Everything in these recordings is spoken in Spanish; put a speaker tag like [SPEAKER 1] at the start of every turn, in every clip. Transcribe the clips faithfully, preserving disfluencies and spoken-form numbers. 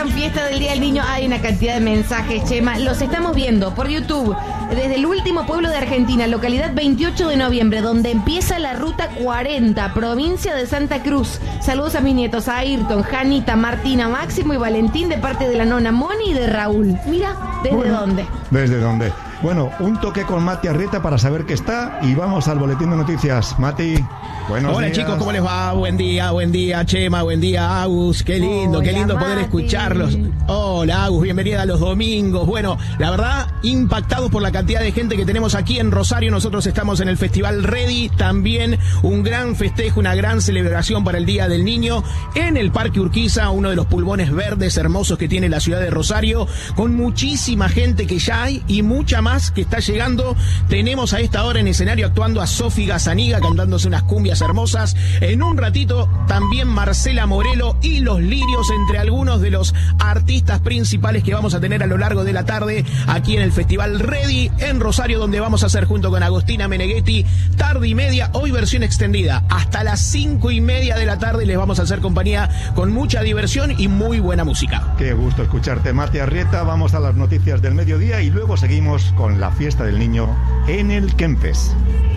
[SPEAKER 1] Fiesta del Día del Niño, hay una cantidad de mensajes, Chema. Los estamos viendo por YouTube, desde el último pueblo de Argentina, localidad veintiocho de noviembre, donde empieza la ruta cuarenta, provincia de Santa Cruz. Saludos a mis nietos, a Ayrton, Janita, Martina, Máximo y Valentín, de parte de la nona Moni y de Raúl. Mira, ¿desde bueno, dónde?
[SPEAKER 2] ¿Desde dónde? Bueno, un toque con Mati Arrieta para saber qué está y vamos al boletín de noticias. Mati, buenos
[SPEAKER 3] Hola
[SPEAKER 2] días.
[SPEAKER 3] chicos, ¿cómo les va? Buen día, buen día Chema, buen día Agus, qué lindo, Hola, qué lindo Mati. Poder escucharlos. Hola Agus, bienvenida a los domingos. Bueno, la verdad, impactados por la cantidad de gente que tenemos aquí en Rosario. Nosotros estamos en el Festival Ready, también un gran festejo, una gran celebración para el Día del Niño en el Parque Urquiza, uno de los pulmones verdes hermosos que tiene la ciudad de Rosario, con muchísima gente que ya hay y mucha más que está llegando. Tenemos a esta hora en escenario actuando a Sofi Gazaniga cantándose unas cumbias hermosas. En un ratito también Marcela Morelo y Los Lirios, entre algunos de los artistas principales que vamos a tener a lo largo de la tarde aquí en el Festival Ready en Rosario, donde vamos a hacer junto con Agostina Meneghetti tarde y media, hoy versión extendida, hasta las cinco y media de la tarde. Les vamos a hacer compañía con mucha diversión y muy buena música.
[SPEAKER 2] Qué gusto escucharte, Mati Arrieta. Vamos a las noticias del mediodía y luego seguimos con la fiesta del niño en el Kempes.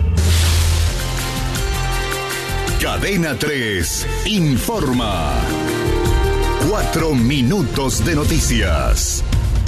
[SPEAKER 4] Cadena tres informa. Cuatro minutos de noticias.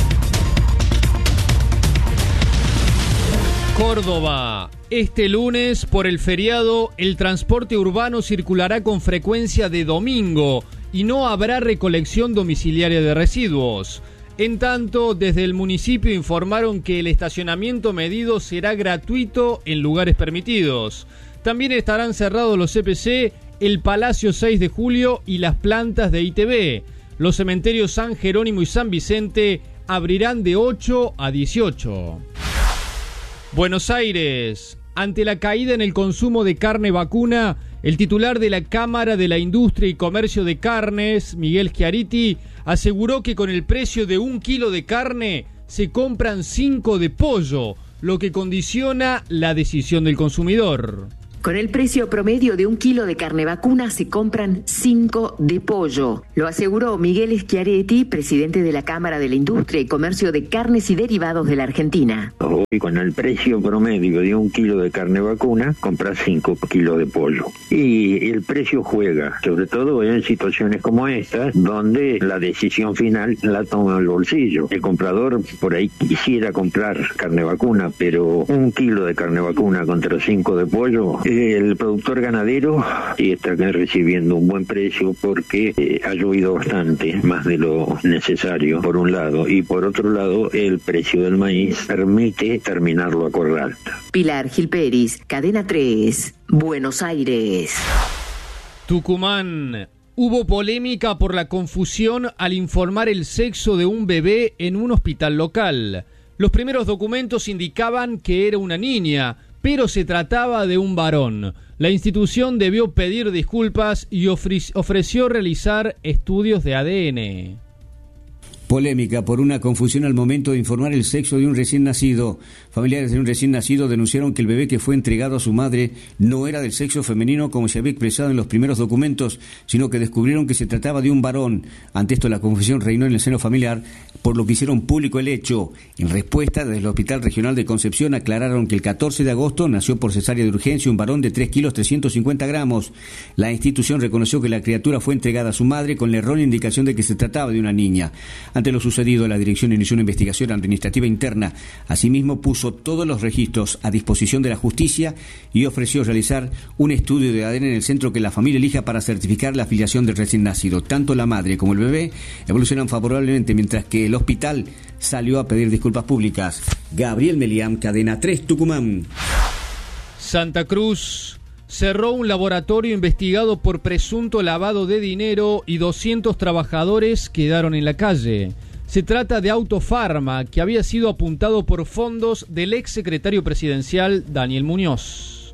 [SPEAKER 5] Córdoba. Este lunes, por el feriado, el transporte urbano circulará con frecuencia de domingo y no habrá recolección domiciliaria de residuos. En tanto, desde el municipio informaron que el estacionamiento medido será gratuito en lugares permitidos. También estarán cerrados los C P C, el Palacio seis de julio y las plantas de I T V. Los cementerios San Jerónimo y San Vicente abrirán de ocho a dieciocho. Buenos Aires. Ante la caída en el consumo de carne vacuna, el titular de la Cámara de la Industria y Comercio de Carnes, Miguel Schiaretti, aseguró que con el precio de un kilo de carne se compran cinco de pollo, lo que condiciona la decisión del consumidor.
[SPEAKER 6] Con el precio promedio de un kilo de carne vacuna se compran cinco de pollo. Lo aseguró Miguel Schiaretti, presidente de la Cámara de la Industria y Comercio de Carnes y Derivados de la Argentina.
[SPEAKER 7] Hoy con el precio promedio de un kilo de carne vacuna, compras cinco kilos de pollo. Y el precio juega, sobre todo en situaciones como esta, donde la decisión final la toma el bolsillo. El comprador por ahí quisiera comprar carne vacuna, pero un kilo de carne vacuna contra cinco de pollo, el productor ganadero está recibiendo un buen precio porque eh, ha llovido bastante, más de lo necesario, por un lado, y por otro lado, el precio del maíz permite terminarlo a corral.
[SPEAKER 6] Pilar Gilperis, Cadena tres, Buenos Aires.
[SPEAKER 5] Tucumán. Hubo polémica por la confusión al informar el sexo de un bebé en un hospital local. Los primeros documentos indicaban que era una niña, pero se trataba de un varón. La institución debió pedir disculpas y ofre- ofreció realizar estudios de A D N.
[SPEAKER 8] Polémica por una confusión al momento de informar el sexo de un recién nacido. Familiares de un recién nacido denunciaron que el bebé que fue entregado a su madre no era del sexo femenino como se había expresado en los primeros documentos, sino que descubrieron que se trataba de un varón. Ante esto la confusión reinó en el seno familiar, por lo que hicieron público el hecho. En respuesta, desde el Hospital Regional de Concepción aclararon que el catorce de agosto nació por cesárea de urgencia un varón de tres kilos trescientos cincuenta gramos. La institución reconoció que la criatura fue entregada a su madre con la errónea indicación de que se trataba de una niña. Ante lo sucedido, la dirección inició una investigación administrativa interna. Asimismo, puso todos los registros a disposición de la justicia y ofreció realizar un estudio de A D N en el centro que la familia elija para certificar la afiliación del recién nacido. Tanto la madre como el bebé evolucionan favorablemente, mientras que el hospital salió a pedir disculpas públicas. Gabriel Meliam, Cadena tres, Tucumán.
[SPEAKER 5] Santa Cruz. Cerró un laboratorio investigado por presunto lavado de dinero y doscientos trabajadores quedaron en la calle. Se trata de Autofarma, que había sido apuntado por fondos del exsecretario presidencial Daniel Muñoz.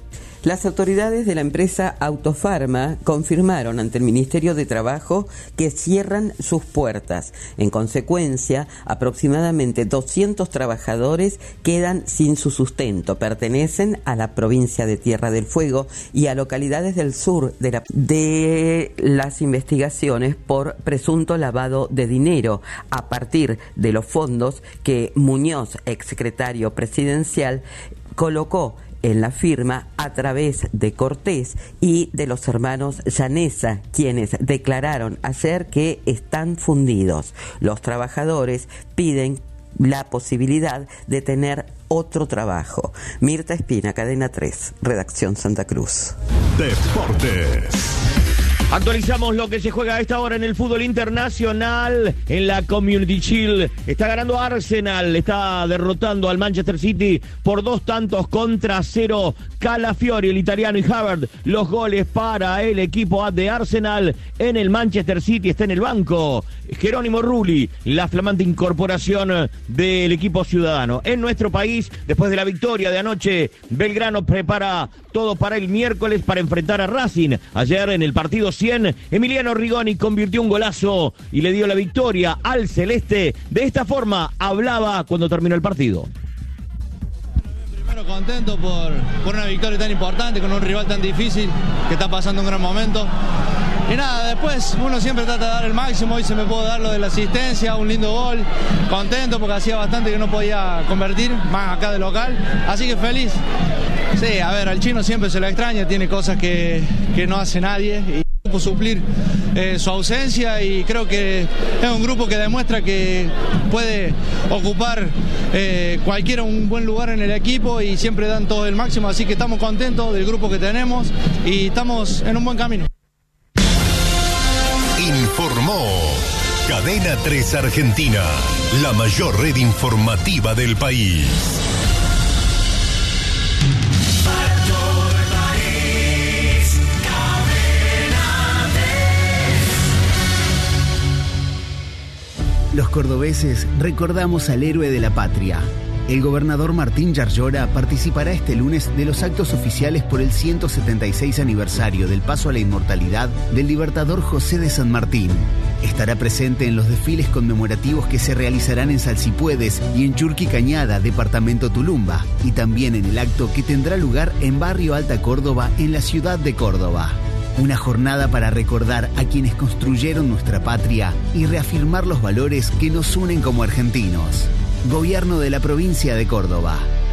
[SPEAKER 9] Las autoridades de la empresa Autofarma confirmaron ante el Ministerio de Trabajo que cierran sus puertas. En consecuencia, aproximadamente doscientos trabajadores quedan sin su sustento. Pertenecen a la provincia de Tierra del Fuego y a localidades del sur de, la, de las investigaciones por presunto lavado de dinero a partir de los fondos que Muñoz, exsecretario presidencial, colocó en la firma a través de Cortés y de los hermanos Llanesa, quienes declararon ayer que están fundidos. Los trabajadores piden la posibilidad de tener otro trabajo. Mirta Espina, Cadena tres, Redacción Santa Cruz.
[SPEAKER 4] Deportes.
[SPEAKER 10] Actualizamos lo que se juega a esta hora en el fútbol internacional. En la Community Shield está ganando Arsenal, está derrotando al Manchester City por dos tantos contra cero. Calafiori, el italiano, y Havertz, los goles para el equipo de Arsenal. En el Manchester City está en el banco Jerónimo Rulli, la flamante incorporación del equipo ciudadano. En nuestro país, después de la victoria de anoche, Belgrano prepara todo para el miércoles para enfrentar a Racing. Ayer en el partido cien, Emiliano Rigoni convirtió un golazo y le dio la victoria al celeste. De esta forma hablaba cuando terminó el partido.
[SPEAKER 11] Primero contento por, por una victoria tan importante con un rival tan difícil que está pasando un gran momento. Y nada, después uno siempre trata de dar el máximo. Hoy se me pudo dar lo de la asistencia, un lindo gol. Contento porque hacía bastante que no podía convertir, más acá de local. Así que feliz. Sí, a ver, al chino siempre se lo extraña, tiene cosas que, que no hace nadie. Y supo suplir eh, su ausencia y creo que es un grupo que demuestra que puede ocupar eh, cualquiera un buen lugar en el equipo y siempre dan todo el máximo. Así que estamos contentos del grupo que tenemos y estamos en un buen camino.
[SPEAKER 4] Informó Cadena tres Argentina, la mayor red informativa del país.
[SPEAKER 12] Para todo el país, Cadena tres.
[SPEAKER 13] Los cordobeses recordamos al héroe de la patria. El gobernador Martín Yarlora participará este lunes de los actos oficiales por el ciento setenta y seis aniversario del paso a la inmortalidad del libertador José de San Martín. Estará presente en los desfiles conmemorativos que se realizarán en Salsipuedes y en Churqui Cañada, departamento Tulumba, y también en el acto que tendrá lugar en Barrio Alta Córdoba, en la ciudad de Córdoba. Una jornada para recordar a quienes construyeron nuestra patria y reafirmar los valores que nos unen como argentinos. Gobierno de la provincia de Córdoba.